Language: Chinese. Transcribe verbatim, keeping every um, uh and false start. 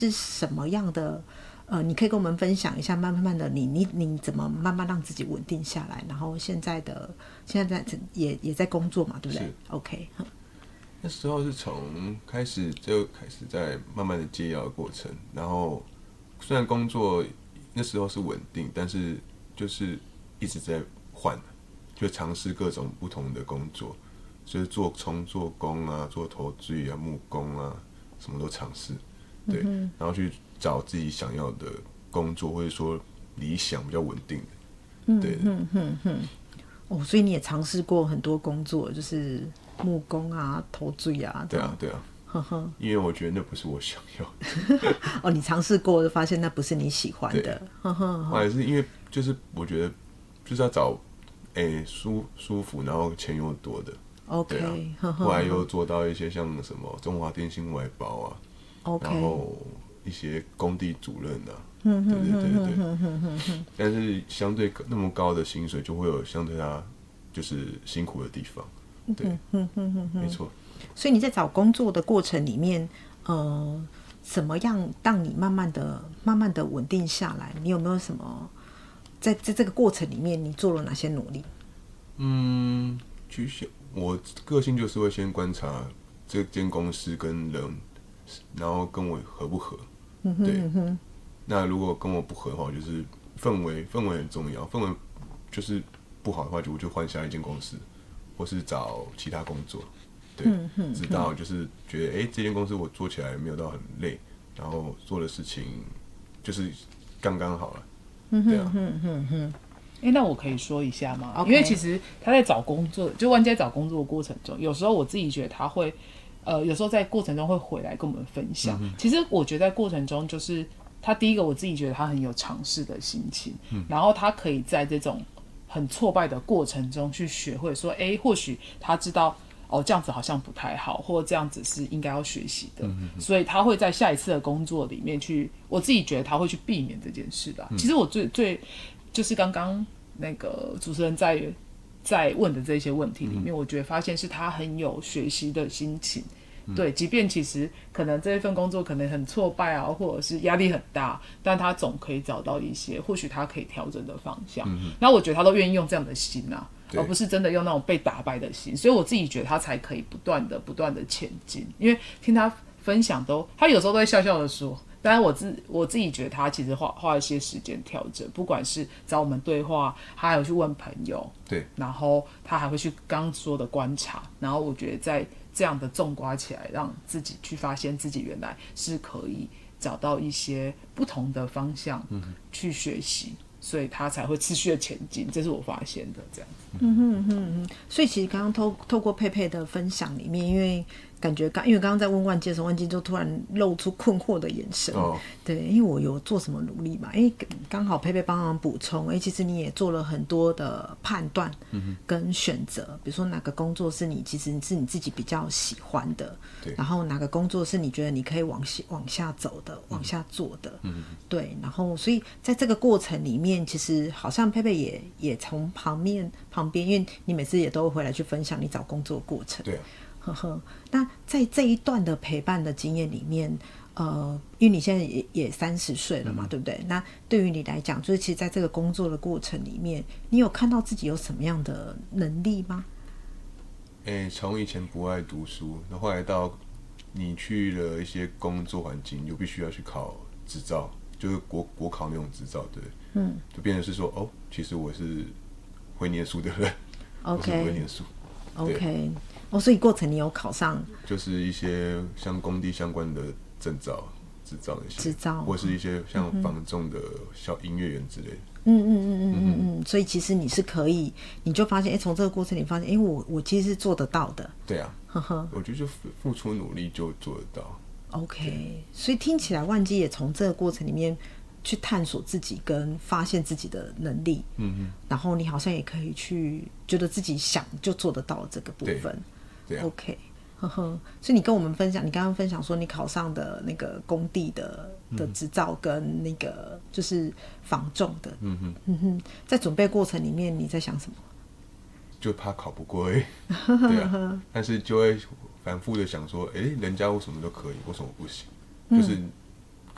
是什么样的？呃，你可以跟我们分享一下，慢慢的你你你怎么慢慢让自己稳定下来，然后现在的现在在也也在工作嘛，对不对 ？OK， 那时候是从开始就开始在慢慢的戒药的过程，然后虽然工作那时候是稳定，但是就是一直在换，就尝试各种不同的工作，就是做从做工啊，做投资啊，木工啊，什么都尝试，对，嗯、然后去找自己想要的工作，或者说理想比较稳定的，嗯、对， 嗯嗯嗯，哦，所以你也尝试过很多工作，就是木工啊、投资啊， 对啊，对啊。因为我觉得那不是我想要的。 哦，你尝试过，发现那不是你喜欢的。 后来是因为就是我觉得就是要找诶、欸、舒舒服，然后钱又多的。 OK， 啊、后来又做到一些像什么中华电信外包啊 ，OK， 然后一些工地主任啊，对对对对。但是相对那么高的薪水，就会有相对它就是辛苦的地方。对，没错。 所以你在找工作的过程里面，呃，怎么样让你慢慢的、慢慢的稳定下来？你有没有什么在在这个过程里面，你做了哪些努力？ 嗯，其实我个性就是会先观察这间公司跟人，然后跟我合不合。嗯哼嗯哼。那如果跟我不合的话，就是氛围，氛围很重要。氛围就是不好的话，就我就换下一间公司，或是找其他工作。对，直到就是觉得，哎、欸，这间公司我做起来没有到很累，然后做的事情就是刚刚好了。对啊。 哎、欸，那我可以说一下吗？ Okay. 因为其实他在找工作，就万佳找工作的过程中，有时候我自己觉得他会，呃，有时候在过程中会回来跟我们分享。嗯、其实我觉得在过程中，就是他第一个，我自己觉得他很有尝试的心情，嗯、然后他可以在这种很挫败的过程中去学会说，哎、欸，或许他知道。哦，这样子好像不太好，或者这样子是应该要学习的，嗯、所以他会在下一次的工作里面去，我自己觉得他会去避免这件事的、啊。嗯、其实我最最就是刚刚那个主持人在在问的这些问题里面，嗯、我觉得发现是他很有学习的心情。嗯、对，即便其实可能这一份工作可能很挫败啊，或者是压力很大，但他总可以找到一些或许他可以调整的方向。嗯、然后我觉得他都愿意用这样的心啊。而不是真的用那种被打败的心，所以我自己觉得他才可以不断的、不断的前进。因为听他分享都，他有时候都会笑笑的说，当然我自我自己觉得他其实花花一些时间调整，不管是找我们对话，他还有去问朋友， 对， 然后他还会去刚刚说的观察，然后我觉得在这样的纵刮起来，让自己去发现自己原来是可以找到一些不同的方向去学习。嗯，所以他才会持续的前进，这是我发现的这样子。 嗯哼哼哼，所以其实刚刚透透过佩佩的分享里面，因为感觉刚因为刚刚在问万金的时候，万金就突然露出困惑的眼神。哦，对，因为我有做什么努力嘛？因为刚好佩佩帮忙补充，哎，其实你也做了很多的判断跟选择，嗯、比如说哪个工作是你其实是你自己比较喜欢的，对，然后哪个工作是你觉得你可以往下往下走的、往下做的，嗯，对，然后所以在这个过程里面，其实好像佩佩也也从旁边旁边，因为你每次也都会回来去分享你找工作的过程， 对啊。 呵呵，那在这一段的陪伴的经验里面，呃，因为你现在也也三十岁了嘛，嗯、对不对？那对于你来讲，就是其实在这个工作的过程里面，你有看到自己有什么样的能力吗？ 诶、欸，从以前不爱读书，然后后来到你去了一些工作环境，就必须要去考执照，就是国国考那种执照，对，嗯，就变成是说，哦，其实我是会念书的人 ，OK， 我是会念书 ，OK。哦，所以过程你有考上， 就是一些像工地相关的证照、执照那些， 执照， 或是一些像房仲的小音乐员之类的。 嗯嗯嗯嗯嗯嗯，所以其实你是可以，你就发现，哎，从这个过程你发现，哎，我我其实是做得到的。 对啊，呵呵，我觉得就付出努力就做得到。 OK， 所以听起来万基也从这个过程里面去探索自己跟发现自己的能力，嗯嗯，然后你好像也可以去觉得自己想就做得到这个部分。 对啊、 OK， 呵呵，所以你跟我们分享，你刚刚分享说你考上的那个工地的的执照跟那个就是房仲的，嗯哼，嗯哼，在准备过程里面你在想什么？ 就怕考不过而已，对啊，但是就会反复的想说，哎、欸，人家为什么都可以，为什么不行？嗯、就是